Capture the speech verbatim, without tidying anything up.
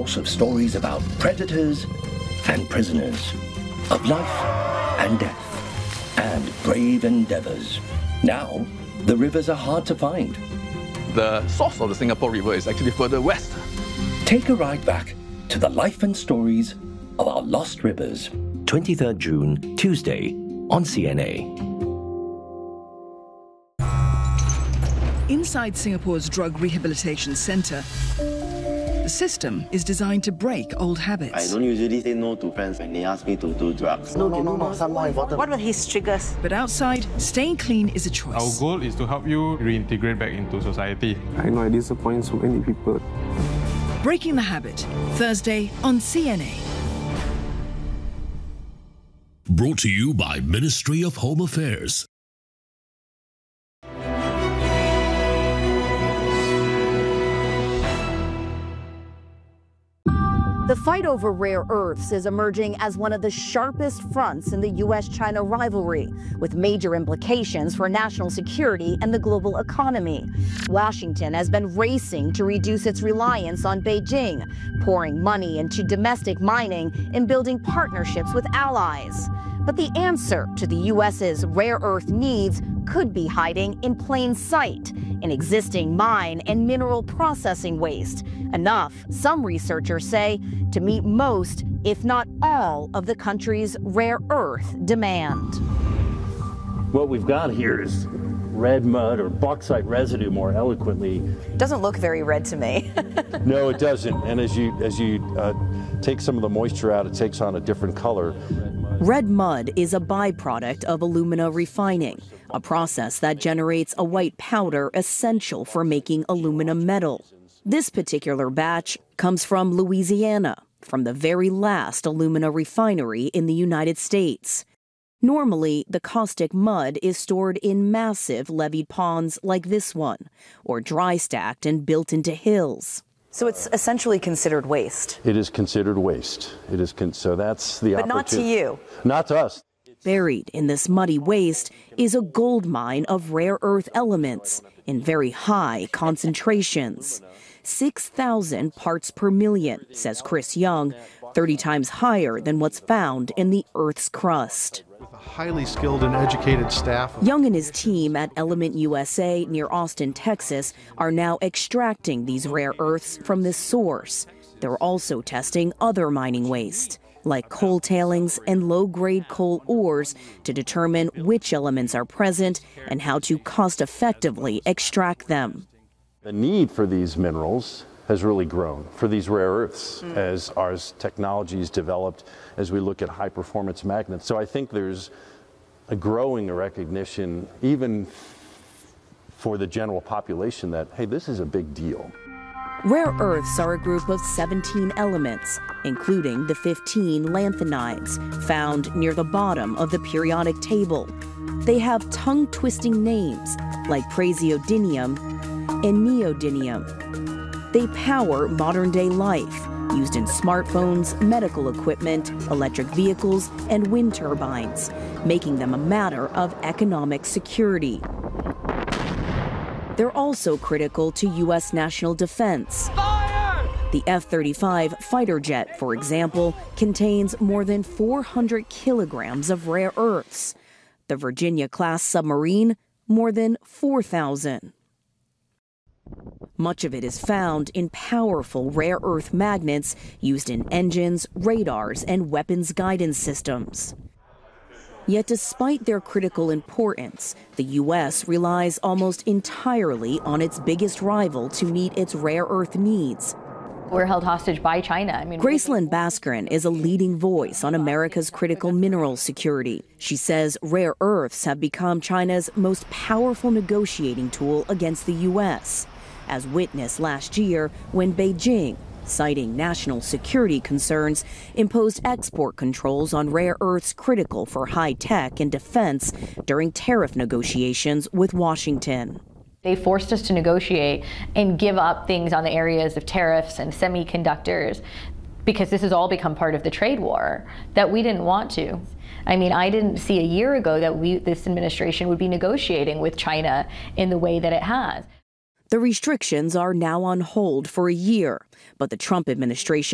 source of stories about predators and prisoners, of life and death, and brave endeavors. Now, the rivers are hard to find. The source of the Singapore River is actually further west. Take a ride back to the life and stories of our lost rivers. twenty-third June, Tuesday, on C N A. Inside Singapore's Drug Rehabilitation Centre, the system is designed to break old habits. I don't usually say no to friends when they ask me to do drugs. No, no, no, no, some more important. What were his triggers? But outside, staying clean is a choice. Our goal is to help you reintegrate back into society. I know I disappoint so many people. Breaking the Habit, Thursday on C N A. Brought to you by Ministry of Home Affairs. The fight over rare earths is emerging as one of the sharpest fronts in the U S China rivalry, with major implications for national security and the global economy. Washington has been racing to reduce its reliance on Beijing, pouring money into domestic mining and building partnerships with allies. But the answer to the U S's rare earth needs could be hiding in plain sight in existing mine and mineral processing waste. Enough, some researchers say, to meet most, if not all, of the country's rare earth demand. What we've got here is red mud, or bauxite residue more eloquently. Doesn't look very red to me. No, it doesn't. And as you, as you uh, take some of the moisture out, it takes on a different color. Red mud is a byproduct of alumina refining, a process that generates a white powder essential for making aluminum metal. This particular batch comes from Louisiana, from the very last alumina refinery in the United States. Normally, the caustic mud is stored in massive levied ponds like this one, or dry stacked and built into hills. So it's essentially considered waste. It is considered waste. It is con so that's the But not to you. Not to us. Buried in this muddy waste is a gold mine of rare earth elements in very high concentrations. six thousand parts per million, says Chris Young, thirty times higher than what's found in the Earth's crust. With a highly skilled and educated staff. Young and his team at Element U S A near Austin, Texas, are now extracting these rare earths from this source. They're also testing other mining waste, like coal tailings and low-grade coal ores, to determine which elements are present and how to cost-effectively extract them. The need for these minerals has really grown, for these rare earths, mm. as our technologies developed, as we look at high-performance magnets. So I think there's a growing recognition, even for the general population, that, hey, this is a big deal. Rare earths are a group of seventeen elements, including the fifteen lanthanides found near the bottom of the periodic table. They have tongue-twisting names like praseodymium and neodymium. They power modern-day life, used in smartphones, medical equipment, electric vehicles, and wind turbines, making them a matter of economic security. They're also critical to U S national defense. Fire! The F thirty-five fighter jet, for example, contains more than four hundred kilograms of rare earths. The Virginia-class submarine, more than four thousand. Much of it is found in powerful rare earth magnets used in engines, radars, and weapons guidance systems. Yet despite their critical importance, the U S relies almost entirely on its biggest rival to meet its rare earth needs. We're held hostage by China. I mean, Gracelyn Baskren is a leading voice on America's critical mineral security. She says rare earths have become China's most powerful negotiating tool against the U S, as witnessed last year when Beijing, citing national security concerns, imposed export controls on rare earths critical for high tech and defense during tariff negotiations with Washington. They forced us to negotiate and give up things on the areas of tariffs and semiconductors, because this has all become part of the trade war that we didn't want to. I mean, I didn't see a year ago that we, this administration would be negotiating with China in the way that it has. The restrictions are now on hold for a year, but the Trump administration